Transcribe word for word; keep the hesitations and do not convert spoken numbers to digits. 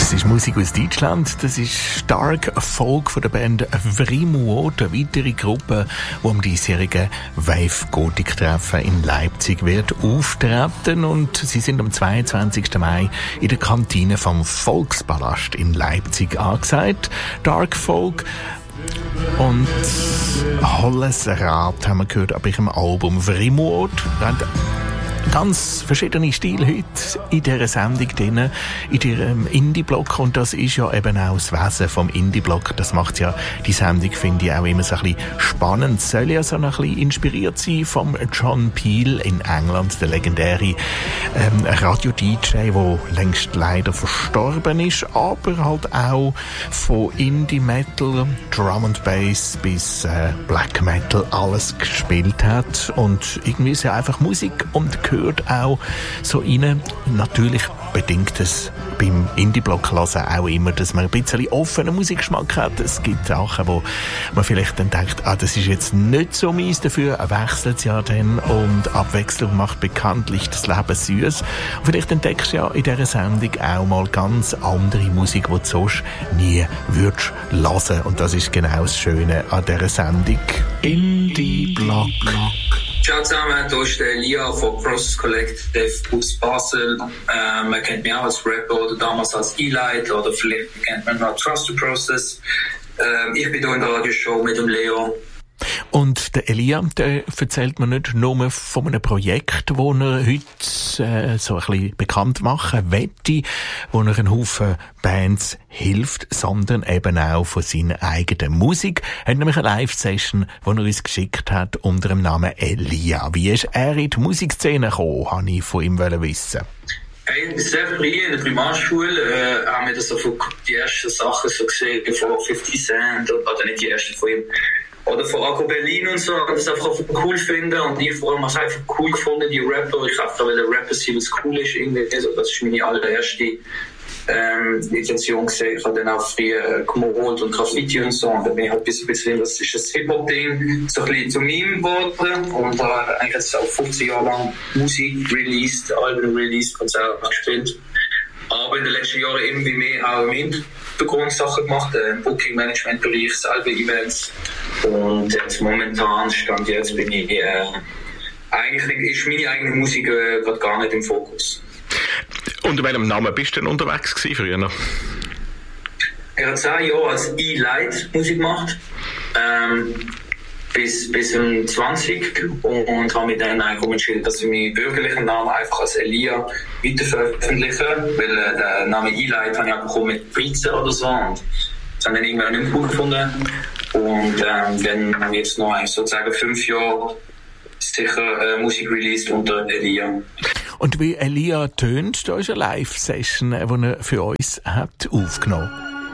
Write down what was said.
Das ist Musik aus Deutschland. Das ist Dark Folk von der Band Vrimuo, eine weitere Gruppe, die am diesjährigen Wave Gothic Treffen in Leipzig wird auftreten. Und sie sind am zweiundzwanzigsten Mai in der Kantine vom Volkspalast in Leipzig angesagt. Dark Folk. Und Holles Rad haben wir gehört ab ihrem Album Vrimuo. Ganz verschiedene Stile heute in dieser Sendung drin, in ihrem Indie-Block. Und das ist ja eben auch das Wesen vom Indie-Block. Das macht ja die Sendung, finde ich, auch immer so ein bisschen spannend. Es soll ja so ein bisschen inspiriert sein vom John Peel in England, der legendäre ähm, Radio-D J, der längst leider verstorben ist, aber halt auch von Indie-Metal, Drum and Bass bis äh, Black Metal alles gespielt hat. Und irgendwie ist ja einfach Musik und gehört auch so rein. Natürlich bedingt es beim Indie-Block hören auch immer, dass man ein bisschen offenen Musikgeschmack hat. Es gibt Sachen, wo man vielleicht dann denkt, ah, das ist jetzt nicht so mies, dafür wechselt es ja dann und Abwechslung macht bekanntlich das Leben süß. Und vielleicht entdeckst du ja in dieser Sendung auch mal ganz andere Musik, die du sonst nie würdest hören. Und das ist genau das Schöne an dieser Sendung. Indie-Block. Ciao zusammen, hier ist der Elia von Process Collective aus Basel. Ähm, man kennt mich auch als Rapper oder damals als E-Light oder vielleicht kennt man noch Trust the Process. Ähm, ich bin hier in der Radioshow mit dem Leo. Und der Elia, der erzählt mir nicht nur von einem Projekt, das er heute äh, so ein bisschen bekannt machen wette, wo er einen Haufen Bands hilft, sondern eben auch von seiner eigenen Musik. Er hat nämlich eine Live-Session, die er uns geschickt hat, unter dem Namen Elia. Wie ist er in die Musikszene gekommen, wollte ich von ihm wissen. Hey, sehr früh in der Primarschule äh, haben wir das so von die ersten Sachen so gesehen, von fifty Cent, oder nicht die ersten von ihm. Oder von Agro Berlin und so, und das einfach cool finden. Und ich vor allem habe es einfach cool gefunden, die Rapper. Ich habe da wieder Rapper sein, was cool ist. Irgendwie. Also, das ist meine allererste ähm, Intention gesehen. Ich habe dann auch früh äh, gemalt und Graffiti und so. Und dann bin ich halt ein bisschen, das ist das Hip-Hop-Ding, so ein bisschen zu Meme geworden. Und da äh, eigentlich jetzt auch fünfzehn Jahre lang Musik released, Alben released, Konzerte gespielt. Aber in den letzten Jahren irgendwie mehr auch im Hintergrund Sachen gemacht, äh, im Booking-Management-Bereich, selber Events. Und jetzt momentan, Stand jetzt, bin ich, äh, eigentlich ist meine eigene Musik äh, gerade gar nicht im Fokus. Unter welchem Namen bist du denn unterwegs gewesen früher? Ich habe zehn Jahre als E-Light Musik gemacht. Ähm, bis, bis um zwanzig und, und habe mich dann eigentlich entschieden, dass ich meinen bürgerlichen Namen einfach als Elia weiter veröffentliche, weil äh, der Name E-Light habe ich auch bekommen mit Pizza oder so und das haben dann irgendwann nicht mehr gut gefunden und ähm, dann haben wir jetzt noch eigentlich sozusagen fünf Jahre sicher äh, Musik released unter Elia. Und wie Elia tönt, da ist eine Live-Session, die er für uns hat aufgenommen.